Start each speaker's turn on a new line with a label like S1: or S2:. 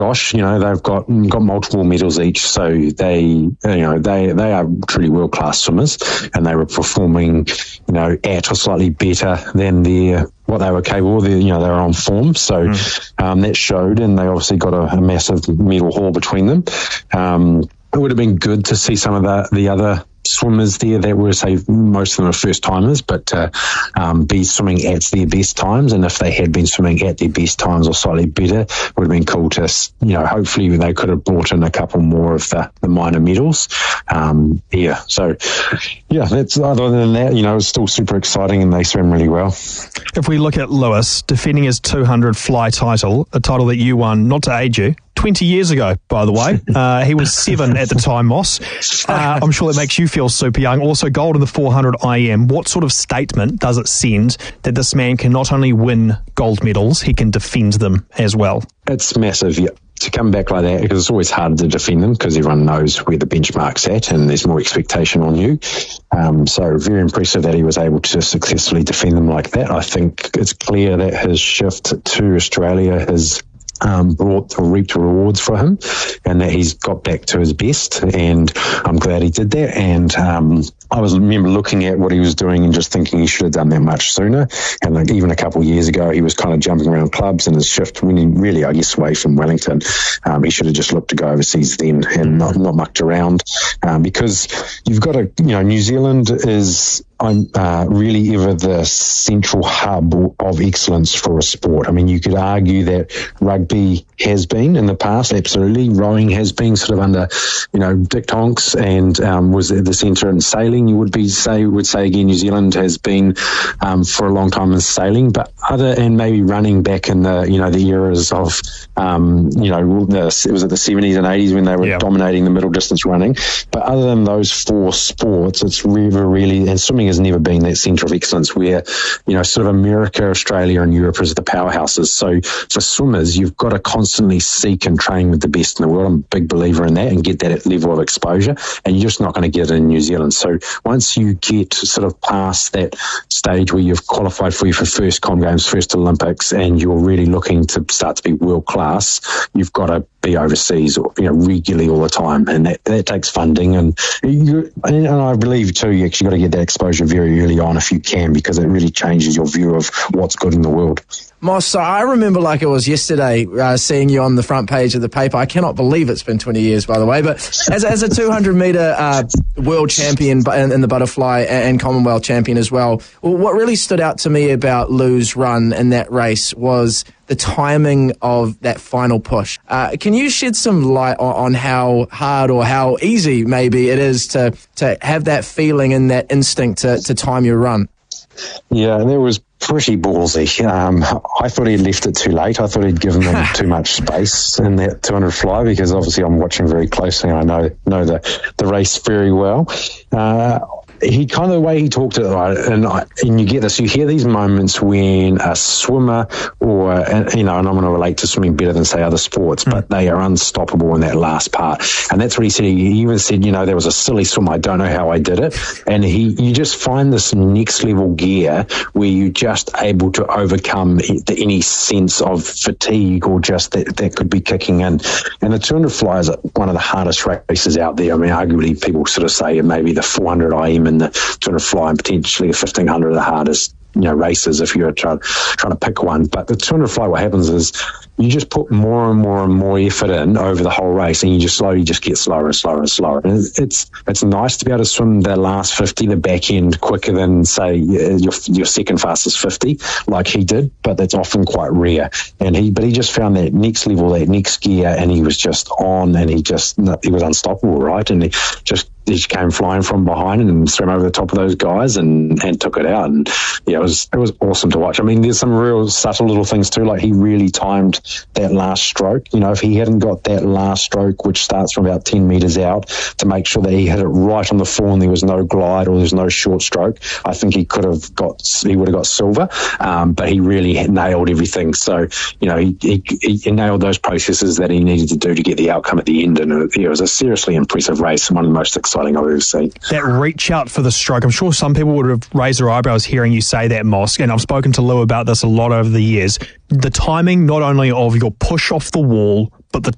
S1: Josh, they've got multiple medals each, so they are truly world-class swimmers, and they were performing, at or slightly better than what they were capable of. They were on form, so that showed, and they obviously got a massive medal haul between them. It would have been good to see some of the other swimmers there that were, say, most of them are first timers, but be swimming at their best times. And if they had been swimming at their best times or slightly better, it would have been cool to, hopefully they could have brought in a couple more of the minor medals. That's, other than that, it's still super exciting and they swim really well.
S2: If we look at Lewis defending his 200 fly title, a title that you won, not to age you, 20 years ago, by the way. He was 7 at the time, Moss. I'm sure that makes you feel super young. Also, gold in the 400 IM. What sort of statement does it send that this man can not only win gold medals, he can defend them as well?
S1: It's massive, yeah. To come back like that, because it's always harder to defend them because everyone knows where the benchmark's at and there's more expectation on you. So very impressive that he was able to successfully defend them like that. I think it's clear that his shift to Australia has reaped rewards for him, and that he's got back to his best, and I'm glad he did that. And I remember looking at what he was doing and just thinking he should have done that much sooner. And even a couple of years ago, he was kind of jumping around clubs, and his shift, when he really, I guess, away from Wellington, he should have just looked to go overseas then and not mucked around, because you've got to, New Zealand is really ever the central hub of excellence for a sport. I mean, you could argue that rugby has been in the past, absolutely. Rowing has been sort of under, Dick Tonks, and was at the centre in sailing. You would say again, New Zealand has been for a long time in sailing, but and maybe running back in the the eras of it was at the 70s and 80s when they were dominating the middle distance running. But other than those four sports, it's really, and swimming has never been that centre of excellence where, sort of America, Australia and Europe is the powerhouses. So for swimmers, you've got to constantly seek and train with the best in the world. I'm a big believer in that, and get that level of exposure, and you're just not going to get it in New Zealand. So once you get sort of past that stage where you've qualified for your first Com Games, first Olympics, and you're really looking to start to be world class, you've got to be overseas, regularly all the time, and that takes funding, and I believe too, you actually got to get that exposure very early on if you can, because it really changes your view of what's good in the world.
S3: Moss, so I remember like it was yesterday seeing you on the front page of the paper. I cannot believe it's been 20 years, by the way, but as a 200-metre world champion in the butterfly and Commonwealth champion as well, what really stood out to me about Lou's run in that race was the timing of that final push. Can you shed some light on how hard or how easy maybe it is to have that feeling and that instinct to time your run?
S1: Yeah, and it was pretty ballsy. I thought he'd left it too late. I thought he'd given them too much space in that 200 fly, because obviously I'm watching very closely and I know the race very well. He kind of, the way he talked it, right, and you get this, you hear these moments when a swimmer and I'm going to relate to swimming better than, say, other sports, but they are unstoppable in that last part. And that's what he said. He even said, there was a silly swim, I don't know how I did it. And you just find this next level gear where you're just able to overcome any sense of fatigue or just that could be kicking in. And the 200 fly is one of the hardest races out there. I mean, arguably people sort of say maybe the 400 IM and the 200 fly, and potentially the 1500 are the hardest races if you're trying to pick one. But the 200 fly, what happens is you just put more and more and more effort in over the whole race, and you just slowly just get slower and slower and slower. And it's nice to be able to swim the last 50, the back end, quicker than, say, your second fastest 50, like he did, but that's often quite rare. And he just found that next level, that next gear, and he was just on, and he was unstoppable, right? And he just came flying from behind and swam over the top of those guys and took it out. And yeah, it was awesome to watch. I mean, there's some real subtle little things too, like he really timed that last stroke. If he hadn't got that last stroke, which starts from about 10 metres out, to make sure that he hit it right on the floor and there was no glide or there's no short stroke, I think he would have got silver. But he really nailed everything. So, he nailed those processes that he needed to do to get the outcome at the end. And it was a seriously impressive race, and one of the most exciting I've ever seen.
S2: That reach out for the stroke, I'm sure some people would have raised their eyebrows hearing you say that, Moss, and I've spoken to Lou about this a lot over the years. The timing, not only of your push off the wall, but the